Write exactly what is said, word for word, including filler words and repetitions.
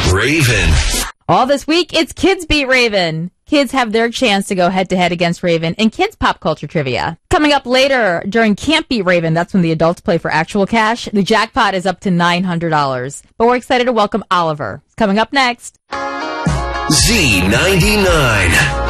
Raven. All this week, it's Kids Beat Raven. Kids have their chance to go head-to-head against Raven in kids' pop culture trivia. Coming up later, during Can't Beat Raven, that's when the adults play for actual cash, the jackpot is up to nine hundred dollars. But we're excited to welcome Oliver. Coming up next. Z ninety-nine.